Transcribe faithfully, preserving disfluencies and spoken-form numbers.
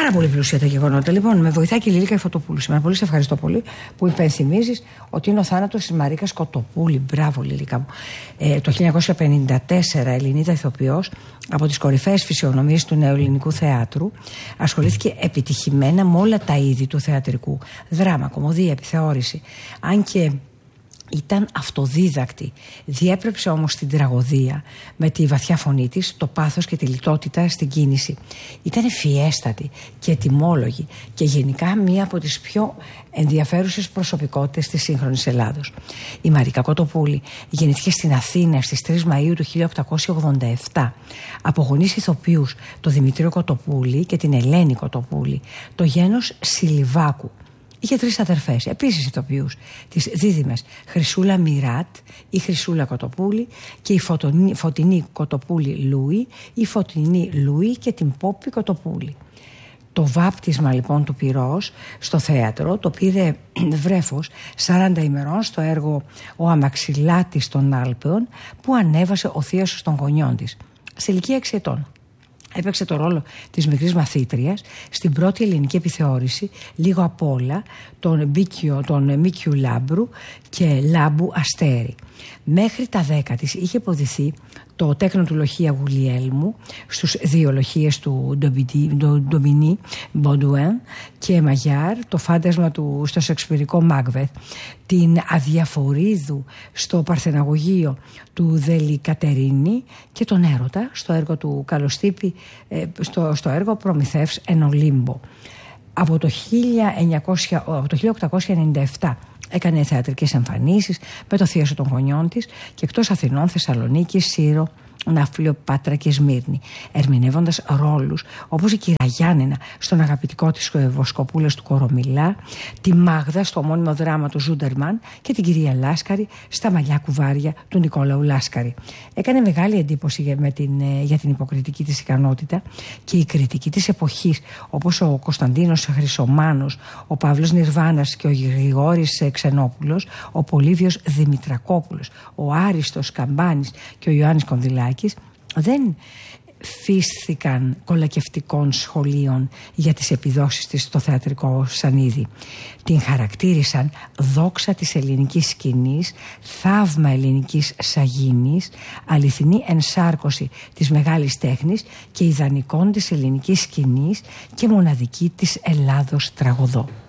Πάρα πολύ πλούσια τα γεγονότα. Λοιπόν, με βοηθάει και η Λίλικα Φωτοπούλου σήμερα. Πολύ σε ευχαριστώ πολύ που υπενθυμίζεις ότι είναι ο θάνατος της Μαρίκας Κοτοπούλη. Μπράβο, Λίλικα μου. Ε, το χίλια εννιακόσια πενήντα τέσσερα, Ελληνίδα ηθοποιός, από τις κορυφαίες φυσιογνωμίες του νεοελληνικού θεάτρου, ασχολήθηκε επιτυχημένα με όλα τα είδη του θεατρικού. Δράμα, κωμωδία, επιθεώρηση. Αν και ήταν αυτοδίδακτη. Διέπρεψε όμως την τραγωδία με τη βαθιά φωνή της, το πάθος και τη λιτότητα στην κίνηση. Ήταν ευφιέστατη και ετοιμόλογη και γενικά μία από τις πιο ενδιαφέρουσες προσωπικότητες της σύγχρονης Ελλάδος. Η Μαρίκα Κοτοπούλη γεννήθηκε στην Αθήνα στις τρεις Μαΐου του χίλια οκτακόσια ογδόντα επτά από γονείς ηθοποιούς, τον Δημητρίο Κοτοπούλη και την Ελένη Κοτοπούλη, το γένος Σιλιβάκου. Είχε τρεις αδερφές, επίσης ηθοποιούς, τις δίδυμες Χρυσούλα Μιράτ, η Χρυσούλα Κοτοπούλη και η Φωτεινή, Φωτεινή Κοτοπούλη Λούι, η Φωτεινή Λούι και την Πόπη Κοτοπούλη. Το βάπτισμα λοιπόν του πυρός στο θέατρο το πήρε βρέφος σαράντα ημερών στο έργο «Ο Αμαξιλάτης των Άλπαιων» που ανέβασε ο θείος των γονιών της, σε ηλικία έξι ετών. Έπαιξε το ρόλο της μικρής μαθήτριας στην πρώτη ελληνική επιθεώρηση, λίγο απ' όλα, τον, Μπίκιο, τον Μίκιου Λάμπρου και Λάμπου Αστέρι. Μέχρι τα δέκα της είχε υποδηθεί το τέκνο του Λοχεία Γουλιέλμου στους δύο λοχείες του Ντομινί Μποντουέν και Μαγιάρ, το φάντασμα του στο σεξπιρικό Μάκβεθ, την Αδιαφορίδου στο Παρθεναγωγείο του Δελικατερίνη και τον Έρωτα στο έργο του Καλοστίπη, στο, στο έργο Προμηθεύς εν Ολύμπο. Από το χίλια οκτακόσια ενενήντα επτά έκανε θεατρικές εμφανίσεις με το θείασο των γονιών της και εκτός Αθηνών, Θεσσαλονίκη, Σύρο, Ναύπλιο, Πάτρα και Σμύρνη, ερμηνεύοντας ρόλους όπως η κυρία Γιάννενα στον αγαπητικό της Βοσκοπούλας του Κορομιλά, τη Μάγδα στο ομώνυμο δράμα του Ζούντερμαν και την κυρία Λάσκαρη στα Μαλλιά Κουβάρια του Νικόλαου Λάσκαρη. Έκανε μεγάλη εντύπωση για, με την, για την υποκριτική της ικανότητα και η κριτική της εποχής, όπως ο Κωνσταντίνος Χρυσομάνος, ο Παύλος Νιρβάνας και ο Γρηγόρης Ξενόπουλος, ο Πολύβιος Δημητρακόπουλος, ο Άριστος Καμπάνης και ο Ιωάννης Κονδυλάκης δεν φύστηκαν κολακευτικών σχολείων για τις επιδόσεις της στο θεατρικό σανίδι. Την χαρακτήρισαν δόξα της ελληνικής σκηνής, θαύμα ελληνικής σαγίνης, αληθινή ενσάρκωση της μεγάλης τέχνης και ιδανικών της ελληνικής σκηνής και μοναδική της Ελλάδος τραγωδό.